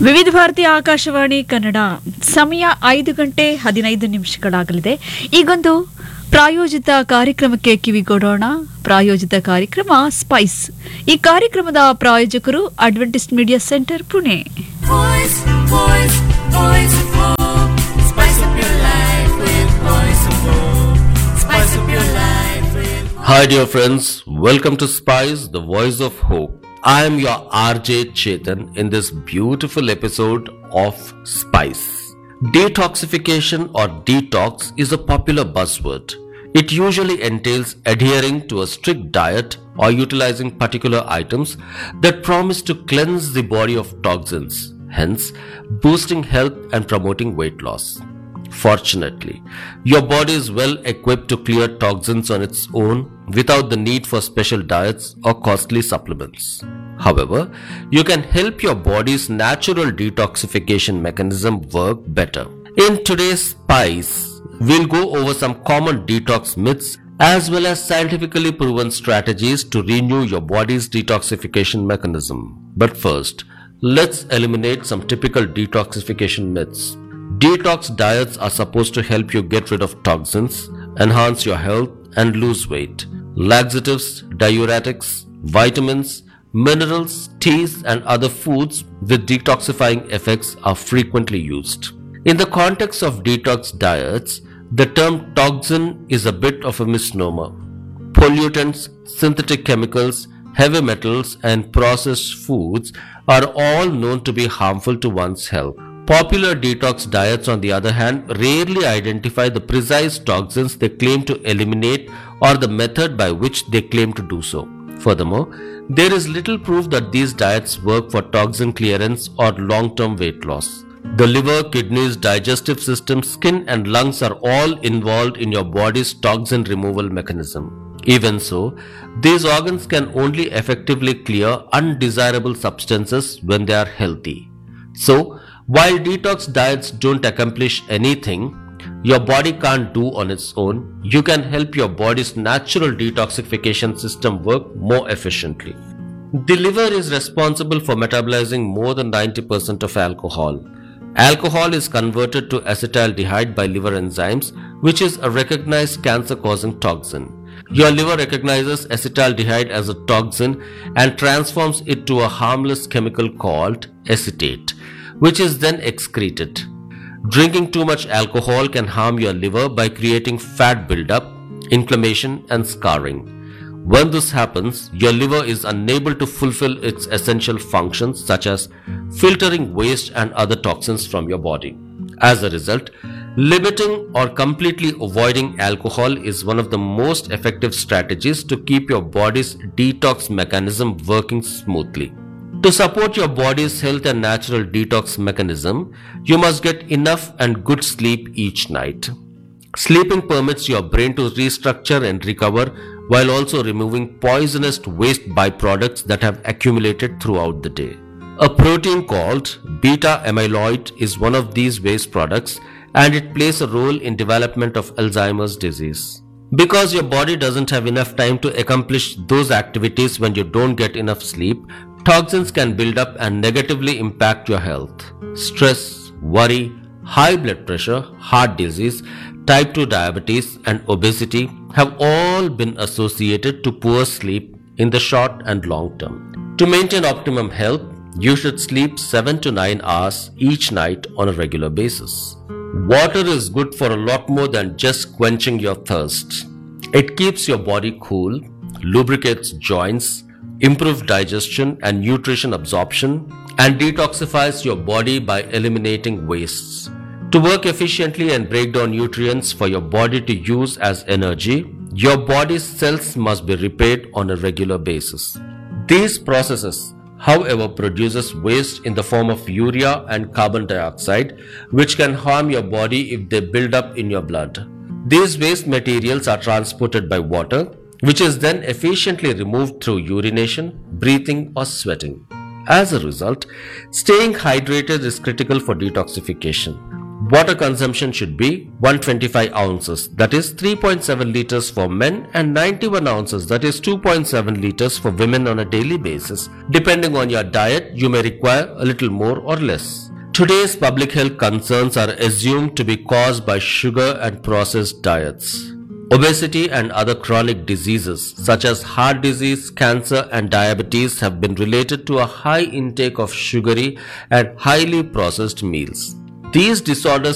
ವಿವಿಧ ಭಾರತಿ ಆಕಾಶವಾಣಿ ಕನ್ನಡ ಸಮಯ 5:15 ಈಗೊಂದು ಪ್ರಾಯೋಜಿತ ಕಾರ್ಯಕ್ರಮಕ್ಕೆ ಕಿವಿಗೊಡೋಣ. ಪ್ರಾಯೋಜಿತ ಕಾರ್ಯಕ್ರಮ ಸ್ಪೈಸ್. ಈ ಕಾರ್ಯಕ್ರಮದ ಪ್ರಾಯೋಜಕರು Adventist media centre Pune. Hi dear friends, welcome to Spice, the voice of hope. I am your RJ Chetan in this beautiful episode of Spice. Detoxification or detox is a popular buzzword. It usually entails adhering to a strict diet or utilizing particular items that promise to cleanse the body of toxins, hence boosting health and promoting weight loss. Fortunately, your body is well equipped to clear toxins on its own without the need for special diets or costly supplements. However, you can help your body's natural detoxification mechanism work better. In today's Spice, we'll go over some common detox myths as well as scientifically proven strategies to renew your body's detoxification mechanism. But first, let's eliminate some typical detoxification myths. Detox diets are supposed to help you get rid of toxins, enhance your health, and lose weight. Laxatives, diuretics, vitamins, minerals, teas, and other foods with detoxifying effects are frequently used. In the context of detox diets, the term toxin is a bit of a misnomer. Pollutants, synthetic chemicals, heavy metals, and processed foods are all known to be harmful to one's health. Popular detox diets, on the other hand, rarely identify the precise toxins they claim to eliminate or the method by which they claim to do so. Furthermore, there is little proof that these diets work for toxin clearance or long-term weight loss. The liver, kidneys, digestive system, skin, and lungs are all involved in your body's toxin removal mechanism. Even so, these organs can only effectively clear undesirable substances when they are healthy. So, while detox diets don't accomplish anything your body can't do on its own, you can help your body's natural detoxification system work more efficiently. The liver is responsible for metabolizing more than 90% of alcohol. Alcohol is converted to acetaldehyde by liver enzymes, which is a recognized cancer-causing toxin. Your liver recognizes acetaldehyde as a toxin and transforms it to a harmless chemical called acetate, which is then excreted. Drinking too much alcohol can harm your liver by creating fat buildup, inflammation, and scarring. When this happens, your liver is unable to fulfill its essential functions such as filtering waste and other toxins from your body. As a result, limiting or completely avoiding alcohol is one of the most effective strategies to keep your body's detox mechanism working smoothly. To support your body's health and natural detox mechanism, you must get enough and good sleep each night. Sleeping permits your brain to restructure and recover while also removing poisonous waste byproducts that have accumulated throughout the day. A protein called beta amyloid is one of these waste products, and it plays a role in development of Alzheimer's disease. Because your body doesn't have enough time to accomplish those activities when you don't get enough sleep, toxins can build up and negatively impact your health. Stress, worry, high blood pressure, heart disease, type 2 diabetes, and obesity have all been associated to poor sleep in the short and long term. To maintain optimum health, you should sleep 7 to 9 hours each night on a regular basis. Water is good for a lot more than just quenching your thirst. It keeps your body cool, lubricates joints, improves digestion and nutrition absorption, and detoxifies your body by eliminating wastes. To work efficiently and break down nutrients for your body to use as energy, your body's cells must be repaired on a regular basis. These processes, however, produces waste in the form of urea and carbon dioxide, which can harm your body if they build up in your blood. These waste materials are transported by water, which is then efficiently removed through urination, breathing, or sweating. As a result, staying hydrated is critical for detoxification. Water consumption should be 125 ounces, that is 3.7 liters for men, and 91 ounces, that is 2.7 liters for women on a daily basis. Depending on your diet, you may require a little more or less. Today's public health concerns are assumed to be caused by sugar and processed diets. Obesity and other chronic diseases such as heart disease, cancer and diabetes have been related to a high intake of sugary and highly processed meals. These disorders